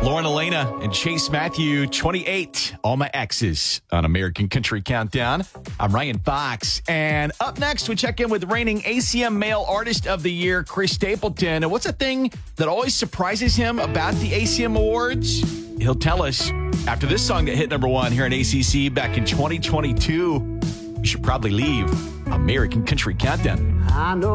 Lauren Elena and Chase Matthew, 28, All My Exes on American Country Countdown. I'm Ryan Fox. And up next, we check in with reigning ACM Male Artist of the Year, Chris Stapleton. And what's a thing that always surprises him about the ACM Awards? He'll tell us after this song that hit number one here in ACC back in 2022. You should probably leave American Country Countdown. I know